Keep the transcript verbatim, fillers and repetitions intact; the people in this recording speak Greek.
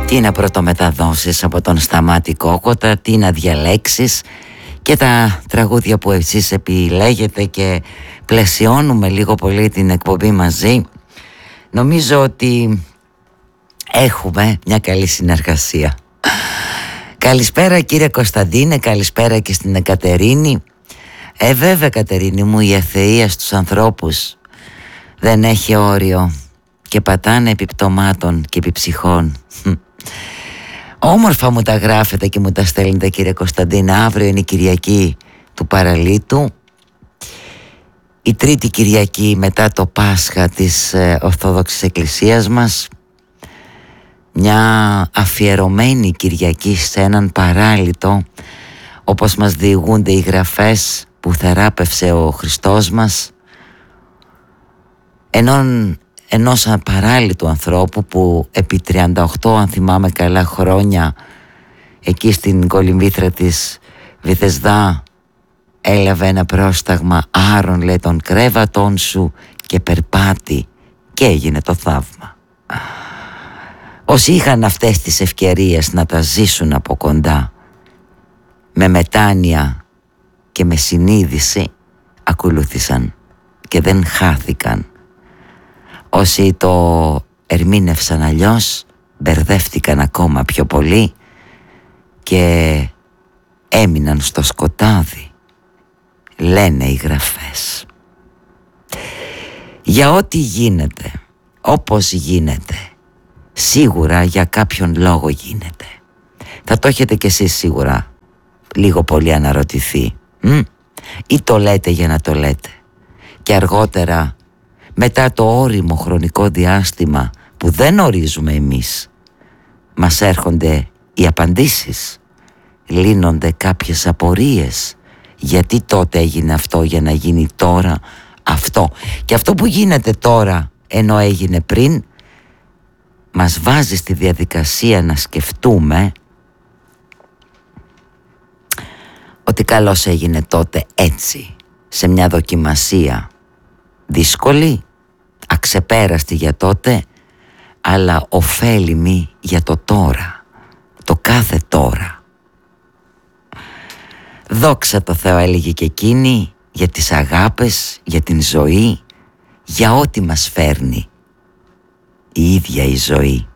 Τι να πρωτομεταδώσεις από τον Σταμάτη Κόκοτα, τι να διαλέξεις, και τα τραγούδια που εσείς επιλέγετε και πλαισιώνουμε λίγο πολύ την εκπομπή μαζί. Νομίζω ότι έχουμε μια καλή συνεργασία. Καλησπέρα κύριε Κωνσταντίνε, καλησπέρα και στην Εκατερίνη. Ε βέβαια Κατερίνη μου, η αθεία στους ανθρώπους δεν έχει όριο και πατάνε επιπτωμάτων και επιψυχών. Όμορφα μου τα γράφετε και μου τα στέλνετε κύριε Κωνσταντίνα. Αύριο είναι η Κυριακή του Παραλίτου, η τρίτη Κυριακή μετά το Πάσχα της ε, Ορθόδοξης Εκκλησίας μας. Μια αφιερωμένη Κυριακή σε έναν παράλυτο, όπως μας διηγούνται οι γραφές, που θεράπευσε ο Χριστός μας, ενών, ενός απαράλυτου ανθρώπου που επί τριάντα οκτώ, αν θυμάμαι καλά, χρόνια εκεί στην κολυμβήθρα της Βυθεσδά έλαβε ένα πρόσταγμα. Άρον, λέει, των κρέβατων σου και περπάτη, και έγινε το θαύμα. Όσοι είχαν αυτές τις ευκαιρίες να τα ζήσουν από κοντά, με μετάνοια και με συνείδηση, ακολούθησαν και δεν χάθηκαν. Όσοι το ερμήνευσαν αλλιώς, μπερδεύτηκαν ακόμα πιο πολύ και έμειναν στο σκοτάδι, λένε οι γραφές. Για ό,τι γίνεται, όπως γίνεται, σίγουρα για κάποιον λόγο γίνεται. Θα το έχετε κι εσείς σίγουρα λίγο πολύ αναρωτηθεί. Μ? Ή το λέτε για να το λέτε, και αργότερα, μετά το ώριμο χρονικό διάστημα που δεν ορίζουμε εμείς, μας έρχονται οι απαντήσεις, λύνονται κάποιες απορίες. Γιατί τότε έγινε αυτό για να γίνει τώρα αυτό, και αυτό που γίνεται τώρα ενώ έγινε πριν μας βάζει στη διαδικασία να σκεφτούμε ότι καλώς έγινε τότε έτσι, σε μια δοκιμασία δύσκολη, αξεπέραστη για τότε, αλλά ωφέλιμη για το τώρα, το κάθε τώρα. Δόξα τω Θεώ, έλεγε και εκείνη, για τις αγάπες, για την ζωή, για ό,τι μας φέρνει η ίδια η ζωή.